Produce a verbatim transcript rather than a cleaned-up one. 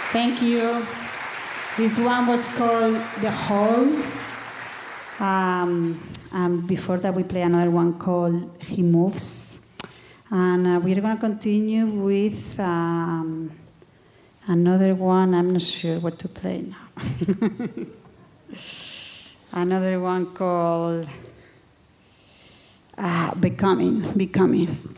Thank you. This one was called The Hall. Um, and before that, we play another one called He Moves. And uh, we're going to continue with um, another one. I'm not sure what to play now. Another one called uh, Becoming, Becoming.